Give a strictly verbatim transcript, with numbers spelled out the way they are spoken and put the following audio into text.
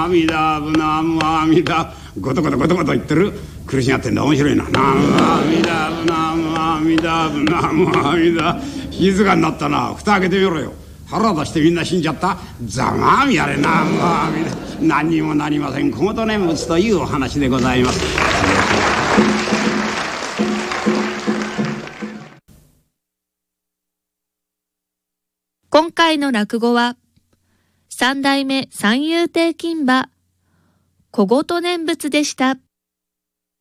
阿弥陀仏南無阿弥陀ゴトゴトゴトゴト言ってる苦しがってんだ面白いな。南無阿弥陀仏南無阿弥陀仏南無阿弥陀静かになったな。蓋開けてみろよ。腹出してみんな死んじゃった。ざまあみやれ南無阿弥陀何にもなりません小言念仏というお話でございます。 今回の落語は三代目三遊亭金馬小言念仏でした。